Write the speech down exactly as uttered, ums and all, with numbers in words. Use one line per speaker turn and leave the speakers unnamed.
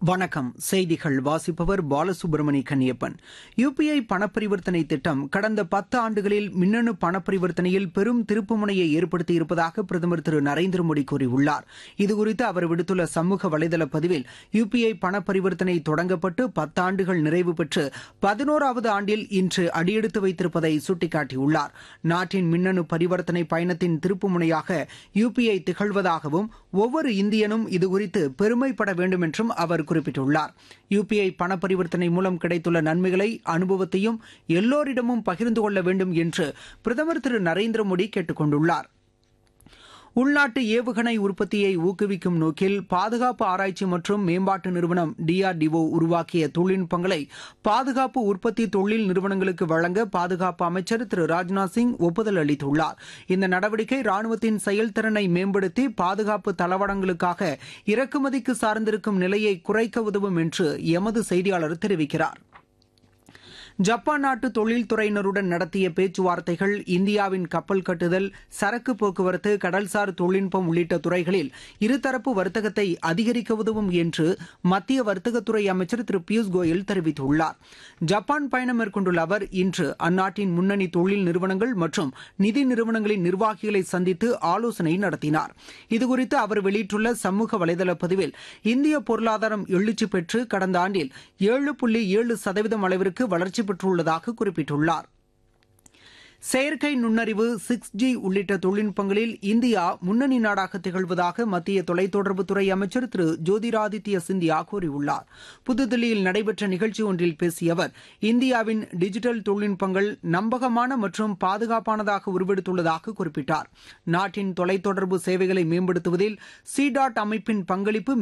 வணக்கம். செய்திகள் வாசிப்பவர் பாலசுப்ரமணி கன்னியப்பன். யுபிஐ பணப்பரிவர்த்தனை திட்டம் கடந்த பத்து ஆண்டுகளில் மின்னணு பணப்பரிவர்த்தனையில் பெரும் திருப்புமுனையை ஏற்படுத்தியிருப்பதாக பிரதமர் திரு நரேந்திர மோடி கூறியுள்ளார். இதுகுறித்து அவர் விடுத்துள்ள சமூக வலைதள பதிவில், யுபிஐ பணப்பரிவர்த்தனை தொடங்கப்பட்டு பத்தாண்டுகள் நிறைவு பெற்று பதினோராவது ஆண்டில் இன்று அடியெடுத்து வைத்திருப்பதை சுட்டிக்காட்டியுள்ளார். நாட்டின் மின்னணு பரிவர்த்தனை பயணத்தின் திருப்புமுனையாக யுபிஐ திகழ்வதாகவும் ஒவ்வொரு இந்தியனும் இதுகுறித்து பெருமைப்பட வேண்டும் என்றும் அவர் குறிப்பிட்டுள்ளார். யுபிஐ பண பரிவர்த்தனை மூலம் கிடைத்துள்ள நன்மைகளை, அனுபவத்தையும் எல்லோரிடமும் பகிர்ந்து கொள்ள வேண்டும் என்று பிரதமர் திரு நரேந்திர மோடி கேட்டுக் கொண்டுள்ளார். உள்நாட்டு ஏவுகணை உற்பத்தியை ஊக்குவிக்கும் நோக்கில் பாதுகாப்பு ஆராய்ச்சி மற்றும் மேம்பாட்டு நிறுவனம் டிஆர்டிஓ உருவாக்கிய தொழில்நுட்பங்களை பாதுகாப்பு உற்பத்தி தொழில் நிறுவனங்களுக்கு வழங்க பாதுகாப்பு அமைச்சர் திரு ராஜ்நாத் சிங் ஒப்புதல் அளித்துள்ளார். இந்த நடவடிக்கை ராணுவத்தின் செயல்திறனை மேம்படுத்தி பாதுகாப்பு தளவாடங்களுக்காக இறக்குமதிக்கு சார்ந்திருக்கும் நிலையை குறைக்க உதவும் என்று எமது செய்தியாளர் தெரிவிக்கிறார். ஜப்பான் நாட்டு தொழில்துறையினருடன் நடத்திய பேச்சுவார்த்தைகள் இந்தியாவின் கப்பல் கட்டுதல், சரக்கு போக்குவரத்து, கடல்சார் தொழில்நுட்பம் உள்ளிட்ட துறைகளில் இருதரப்பு வர்த்தகத்தை அதிகரிக்க உதவும் என்று மத்திய வர்த்தகத்துறை அமைச்சர் திரு பியூஷ் கோயல் தெரிவித்துள்ளார். ஜப்பான் பயணம் மேற்கொண்டுள்ள அவர் இன்று அந்நாட்டின் முன்னணி தொழில் நிறுவனங்கள் மற்றும் நிதி நிறுவனங்களின் நிர்வாகிகளை சந்தித்து ஆலோசனை நடத்தினார். இதுகுறித்து அவர் வெளியிட்டுள்ள சமூக வலைதள பதிவில், இந்திய பொருளாதாரம் எழுச்சி பெற்று கடந்த ஆண்டில் ஏழு புள்ளி ஏழு சதவீதம் அளவிற்கு வளர்ச்சி பெற்றுள்ளதாக குறிப்பிட்டுள்ளார். செயற்கை நுண்ணறிவு, சிக்ஸ் ஜி உள்ளிட்ட தொழில்நுட்பங்களில் இந்தியா முன்னணி நாடாக திகழ்வதாக மத்திய தொலைத்தொடர்புத்துறை அமைச்சர் திரு ஜோதிராதித்ய சிந்தியா கூறியுள்ளார். புதுதில்லியில் நடைபெற்ற நிகழ்ச்சி ஒன்றில் பேசிய அவர், இந்தியாவின் டிஜிட்டல் தொழில்நுட்பங்கள் நம்பகமான மற்றும் பாதுகாப்பானதாக உருவெடுத்துள்ளதாக குறிப்பிட்டார். நாட்டின் தொலைத்தொடர்பு சேவைகளை மேம்படுத்துவதில் சி டாட் அமைப்பின் பங்களிப்பு